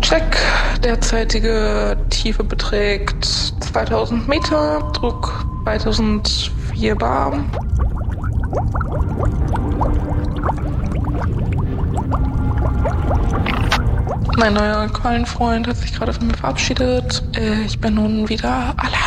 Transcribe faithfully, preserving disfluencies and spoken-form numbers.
Check. Derzeitige Tiefe beträgt zweitausend Meter, Druck zweitausendvier bar. Mein neuer Quallenfreund hat sich gerade von mir verabschiedet. Ich bin nun wieder allein.